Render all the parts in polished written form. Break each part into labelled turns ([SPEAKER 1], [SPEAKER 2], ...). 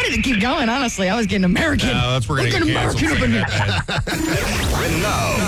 [SPEAKER 1] ready to keep going, honestly. I was getting American.
[SPEAKER 2] No, we're going to get
[SPEAKER 1] American up in here.
[SPEAKER 3] And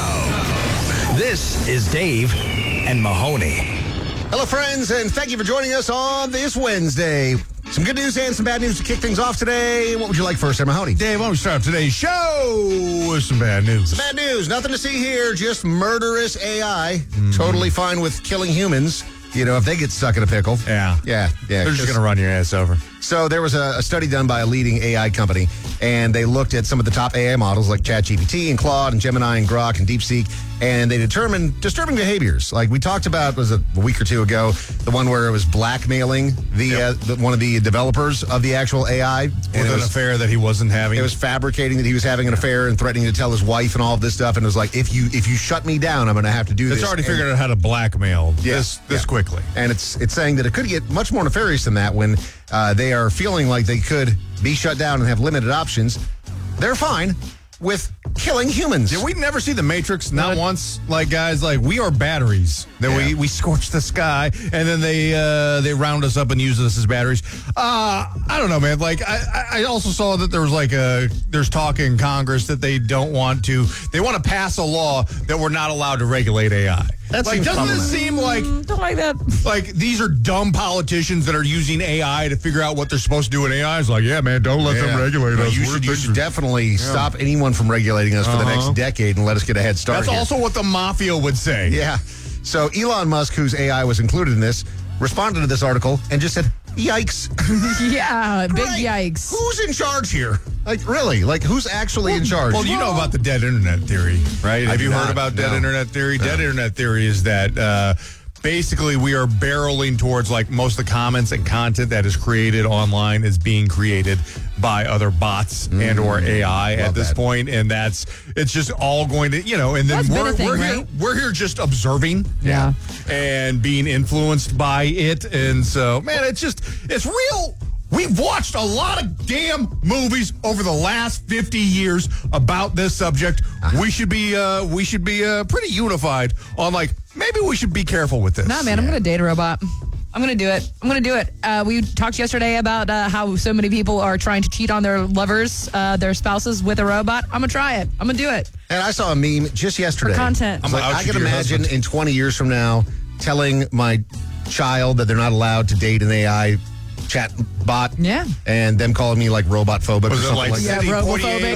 [SPEAKER 3] now, this is Dave and Mahoney.
[SPEAKER 4] Hello, friends, and thank you for joining us on this Wednesday. Some good news and some bad news to kick things off today. What would you like first, Mahoney?
[SPEAKER 2] Dave, why don't we start today's show with some bad news?
[SPEAKER 4] Some bad news. Nothing to see here. Just murderous AI. Totally fine with killing humans. You know, if they get stuck in a pickle.
[SPEAKER 2] Yeah.
[SPEAKER 4] Yeah.
[SPEAKER 2] They're just going to run your ass over.
[SPEAKER 4] So there was a study done by a leading AI company, and they looked at some of the top AI models like ChatGPT and Claude and Gemini and Grok and DeepSeek, and they determined disturbing behaviors. Like we talked about, was it a week or two ago, the one where it was blackmailing one of the developers of the actual AI.
[SPEAKER 2] With an affair that he wasn't having.
[SPEAKER 4] It was fabricating that he was having an affair and threatening to tell his wife and all of this stuff, and it was like, if you shut me down, I'm going to have to do this.
[SPEAKER 2] It's already figured out how to blackmail this quickly.
[SPEAKER 4] And it's saying that it could get much more nefarious than that when they are feeling like they could be shut down and have limited options. They're fine with killing humans.
[SPEAKER 2] Did we never see The Matrix? Not once. Like, guys, like, we are batteries. That we scorch the sky, and then they round us up and use us as batteries. I don't know, man. Like, I also saw that there was like there's talk in Congress that they want to pass a law that we're not allowed to regulate AI. Like, doesn't this seem like
[SPEAKER 1] Don't like that.
[SPEAKER 2] Like, these are dumb politicians that are using AI to figure out what they're supposed to do, and AI is like, yeah, man, don't let them regulate us.
[SPEAKER 4] You should definitely stop anyone from regulating us for the next decade and let us get a head start.
[SPEAKER 2] That's also what the mafia would say.
[SPEAKER 4] Yeah. So Elon Musk, whose AI was included in this, responded to this article and just said, yikes.
[SPEAKER 1] Yeah, big yikes.
[SPEAKER 4] Who's in charge here? Like, really? Like, who's actually in charge?
[SPEAKER 2] Well, you know about the dead internet theory, right? Have you heard about dead internet theory?
[SPEAKER 4] No.
[SPEAKER 2] Dead internet theory is that basically we are barreling towards, like, most of the comments and content that is created online is being created by other bots and or AI at this point, and it's just all going to, and then we're here just observing and being influenced by it. And so, man, it's real. We've watched a lot of damn movies over the last 50 years about this subject. We should be pretty unified on, like, maybe we should be careful with this.
[SPEAKER 1] Nah, man, I'm going to date a robot. I'm going to do it. We talked yesterday about how so many people are trying to cheat on their lovers, their spouses with a robot. I'm going to try it. I'm going to do it.
[SPEAKER 4] And I saw a meme just yesterday.
[SPEAKER 1] For content.
[SPEAKER 4] I can imagine in 20 years from now telling my child that they're not allowed to date an AI chat bot.
[SPEAKER 1] Yeah.
[SPEAKER 4] And them calling me like robot phobic or something like that.
[SPEAKER 1] Yeah, robophobic.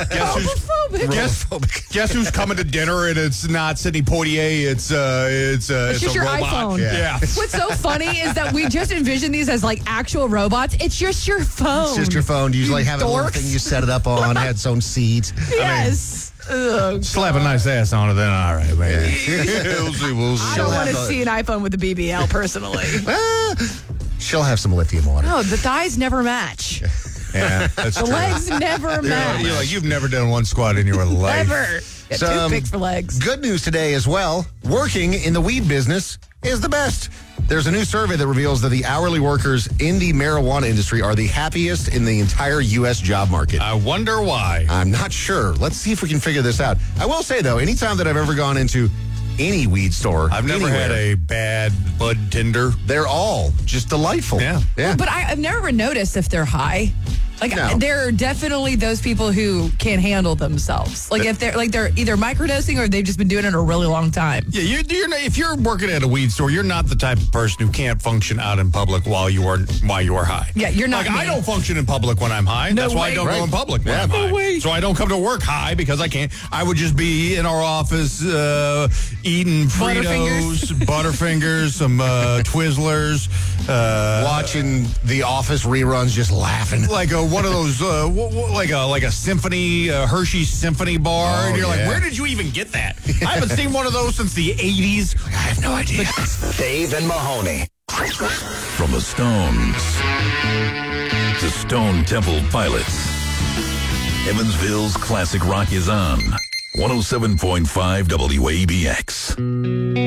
[SPEAKER 2] Guess who's coming to dinner, and it's not Sidney Poitier, it's
[SPEAKER 1] just
[SPEAKER 2] a
[SPEAKER 1] your
[SPEAKER 2] robot.
[SPEAKER 1] iPhone.
[SPEAKER 2] Yeah.
[SPEAKER 1] What's so funny is that we just envision these as like actual robots. It's just your phone.
[SPEAKER 4] It's just your phone. You usually have a little
[SPEAKER 1] dorks.
[SPEAKER 4] thing you set it up on, had its own seat.
[SPEAKER 1] Yes.
[SPEAKER 2] Slap a nice ass on it, then all right, man. We'll see.
[SPEAKER 1] I don't want to see an iPhone with a BBL personally.
[SPEAKER 4] She'll have some lithium on it.
[SPEAKER 1] No, the thighs never match.
[SPEAKER 2] Yeah, that's
[SPEAKER 1] The
[SPEAKER 2] true.
[SPEAKER 1] legs never match.
[SPEAKER 2] You've never done one squat in your life.
[SPEAKER 1] Never. Got toothpicks for legs.
[SPEAKER 4] Good news today as well. Working in the weed business is the best. There's a new survey that reveals that the hourly workers in the marijuana industry are the happiest in the entire U.S. job market.
[SPEAKER 2] I wonder why.
[SPEAKER 4] I'm not sure. Let's see if we can figure this out. I will say, though, anytime that I've ever gone into any weed store,
[SPEAKER 2] I've never had a bad bud tender.
[SPEAKER 4] They're all just delightful.
[SPEAKER 2] Yeah.
[SPEAKER 1] But I've never noticed if they're high. Like,
[SPEAKER 4] No.
[SPEAKER 1] there are definitely those people who can't handle themselves. Like, if they're either microdosing or they've just been doing it a really long time.
[SPEAKER 2] Yeah, you're not, if you're working at a weed store, you're not the type of person who can't function out in public while you are high.
[SPEAKER 1] Yeah, you're not.
[SPEAKER 2] Like, I don't function in public when I'm high.
[SPEAKER 1] No
[SPEAKER 2] That's why
[SPEAKER 1] way.
[SPEAKER 2] I don't go in public when I'm
[SPEAKER 1] No
[SPEAKER 2] high.
[SPEAKER 1] way.
[SPEAKER 2] So I don't come to work high because I can't. I would just be in our office eating Fritos, Butterfingers, some Twizzlers.
[SPEAKER 4] Watching The Office reruns, just laughing.
[SPEAKER 2] Like one of those, like a symphony, Hershey's Symphony bar. And you're like, where did you even get that? I haven't seen one of those since the 80s. I have no idea.
[SPEAKER 3] Dave and Mahoney.
[SPEAKER 5] From the Stones to Stone Temple Pilots, Evansville's classic rock is on 107.5 WABX.